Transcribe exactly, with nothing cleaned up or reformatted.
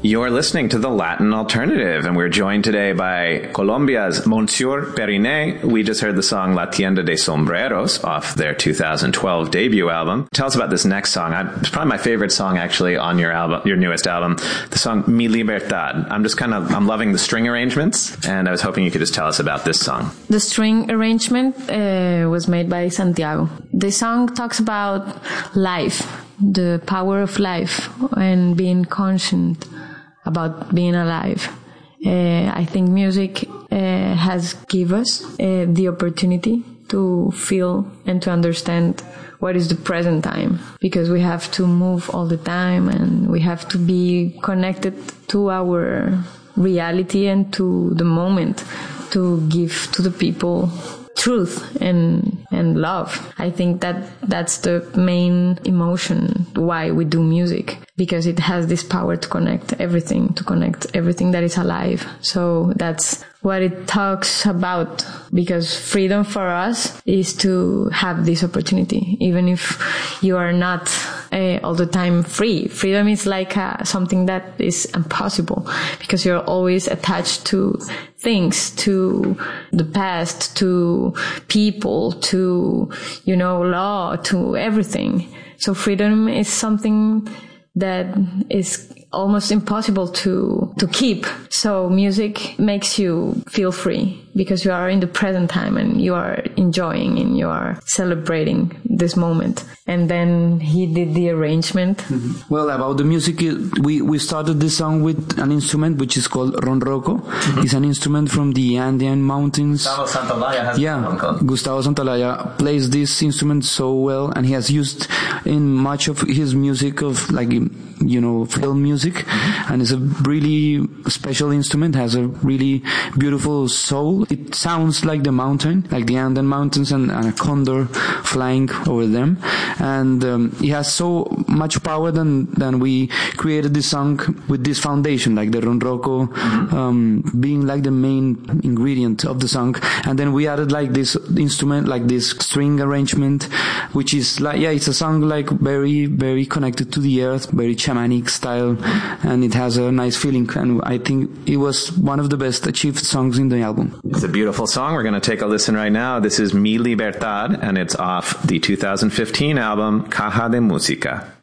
You're listening to the Latin Alternative, and we're joined today by Colombia's Monsieur Periné. We just heard the song La Tienda de Sombreros off their two thousand twelve debut album. Tell us about this next song. I, it's probably my favorite song, actually, on your album, your newest album, the song Mi Libertad. I'm just kind of, I'm loving the string arrangements, and I was hoping you could just tell us about this song. The string arrangement uh, was made by Santiago. The song talks about life, the power of life, and being conscient about being alive. Uh, I think music uh, has given us uh, the opportunity to feel and to understand what is the present time, because we have to move all the time and we have to be connected to our reality and to the moment to give to the people truth and and love. I think that that's the main emotion why we do music, because it has this power to connect everything, to connect everything that is alive. So that's what it talks about, because freedom for us is to have this opportunity, even if you are not uh, all the time free. Freedom is like uh, something that is impossible, because you're always attached to things, to the past, to people, to, you know, law, to everything. So freedom is something that is almost impossible to to keep. So music makes you feel free, because you are in the present time and you are enjoying and you are celebrating this moment. And then he did the arrangement. Mm-hmm. Well, about the music, we, we started this song with an instrument which is called ronroco. Mm-hmm. It's an instrument from the Andean mountains. Gustavo Santaolalla has yeah, one called. Gustavo Santaolalla plays this instrument so well, and he has used in much of his music of, like, you know, film music. Mm-hmm. And it's a really special instrument, has a really beautiful soul. It sounds like the mountain, like the Andean mountains, and, and a condor flying over them. And um, it has so much power than, than we created this song with this foundation, like the ronroco, mm-hmm. um, being like the main ingredient of the song. And then we added like this instrument, like this string arrangement, which is like, yeah, it's a song like very, very connected to the earth, very shamanic style, and it has a nice feeling. And I think it was one of the best achieved songs in the album. It's a beautiful song. We're going to take a listen right now. This is Mi Libertad, and it's off the two thousand fifteen album Caja de Música.